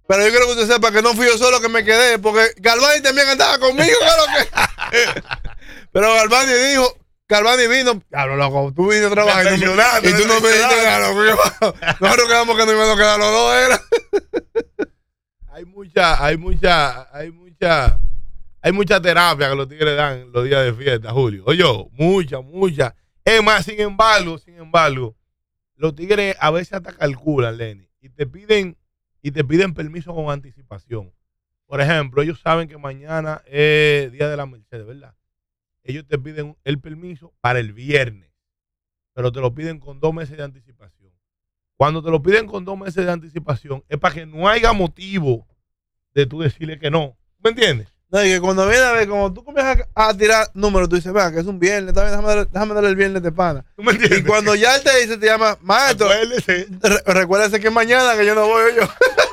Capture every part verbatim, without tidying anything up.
Pero yo quiero que usted sepa que no fui yo solo que me quedé, porque Galvani también andaba conmigo, claro que. Pero Galvani dijo, Galvani vino, claro, loco, tú viniste a trabajar y, no, y tú no me dijiste nada, loco. Nosotros quedamos que no íbamos a quedar los dos, era. Hay mucha, hay mucha, hay mucha, hay mucha terapia que los tigres dan los días de fiesta, Julio. Oye, mucha, mucha. Es más, sin embargo, sin embargo, los tigres a veces hasta calculan, Lenny, y te piden y te piden permiso con anticipación. Por ejemplo, ellos saben que mañana es Día de la Mercedes, ¿verdad? Ellos te piden el permiso para el viernes, pero te lo piden con dos meses de anticipación. Cuando te lo piden con dos meses de anticipación, es para que no haya motivo de tú decirle que no. ¿Me entiendes? No, y que cuando viene a ver, como tú comienzas a, a tirar números, tú dices, vea, que es un viernes, está bien, déjame, darle, déjame darle el viernes de pana. ¿Tú me entiendes? Y cuando ya él te dice, te llama, maestro, Acuérdese. re recuérdese que es mañana que yo no voy yo.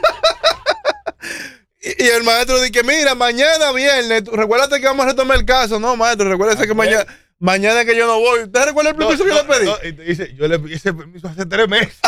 y, y el maestro dice, mira, mañana viernes, tú, recuérdate que vamos a retomar el caso. No, maestro, recuérdese que mañana, mañana que yo no voy. ¿Usted recuerda el permiso no, que no, yo le pedí? No, y te dice, yo le pedí ese permiso hace tres meses.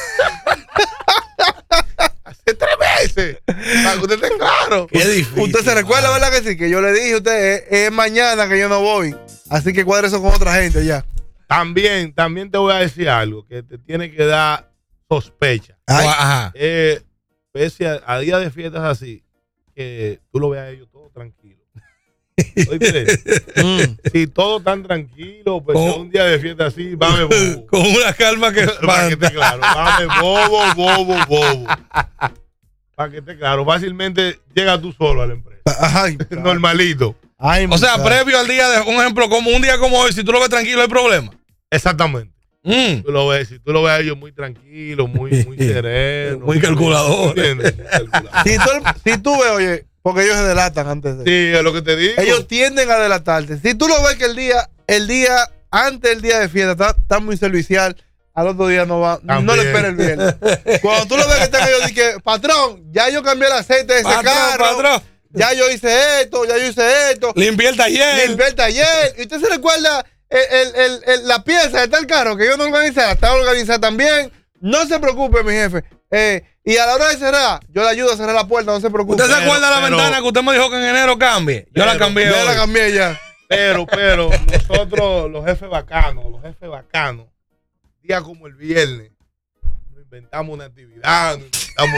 Hace tres meses. Para que usted esté claro. Qué difícil. Usted se recuerda, ¿verdad que sí? Que yo le dije a usted, es, es mañana que yo no voy. Así que cuadre eso con otra gente ya. También, también te voy a decir algo que te tiene que dar sospecha. Ay. Ajá. Eh, pese a, a días de fiestas así, que tú lo veas a ellos todos tranquilos. Oíste, mm. Si todos están tranquilos, pues oh. un día de fiesta así, vame bobo. Con una calma que para que esté claro, vame bobo, bobo, bobo. Para que esté claro, fácilmente llega tú solo a la empresa. Ay, normalito. Ay, o sea, previo al día de, un ejemplo, como un día como hoy, si tú lo ves tranquilo, hay problema. Exactamente. Mm. Tú lo ves, si tú lo ves a ellos muy tranquilos, muy, muy serenos. Muy calculadores. Si tú, si tú ves, oye, porque ellos se delatan antes de. Sí, es lo que te digo. Ellos tienden a delatarte. Si tú lo ves que el día, el día, antes del día de fiesta, está, está muy servicial, al otro día no va, también. No le espera el viernes. Cuando tú lo ves que están ellos, dicen, patrón, ya yo cambié el aceite de ese patrón, carro. Patrón. Ya yo hice esto, ya yo hice esto. Limpié el taller. Limpié el taller. Y usted se recuerda el, el, el, el, la pieza de tal carro que yo no organizé, está organizada también. No se preocupe, mi jefe. Eh, y a la hora de cerrar, yo le ayudo a cerrar la puerta, no se preocupe. ¿Usted se acuerda de la pero, ventana que usted me dijo que en enero cambie? Yo pero, la cambié. Yo hoy. la cambié ya. Pero, pero, nosotros, los jefes bacanos, los jefes bacanos, día como el viernes, nos inventamos una actividad, nos inventamos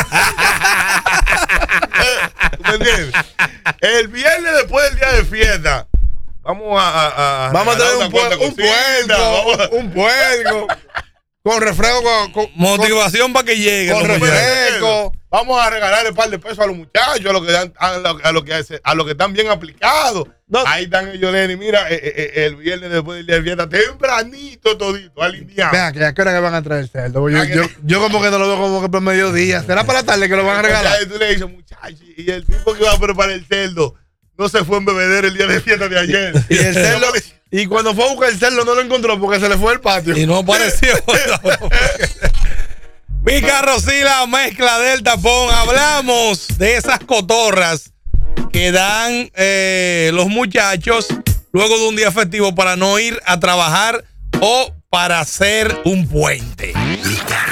¿me entiendes? El viernes después del día de fiesta, vamos a, a, a vamos a tener un, pu un puerco, un, un puerco. Con refresco, con, con motivación para que llegue. Con refresco. Vamos a regalarle un par de pesos a los muchachos, a los que, dan, a lo, a lo que, a lo que están bien aplicados. No. Ahí están ellos, Lenny. Mira, eh, eh, el viernes después del día de fiesta, tempranito todito, alineado. Vean, que a qué hora que van a traer el cerdo. Yo, yo, yo como que no lo veo como que por mediodía. ¿Será para la tarde que lo van a regalar? Y tú le dices, muchachos, y el tipo que va a preparar el cerdo no se fue en bebedero el día de fiesta de ayer. Y el cerdo... Y cuando fue a buscar el cerdo no lo encontró porque se le fue el patio. Y no apareció. Mi carrocila mezcla del tapón. Hablamos de esas cotorras que dan eh, los muchachos luego de un día festivo para no ir a trabajar o para hacer un puente.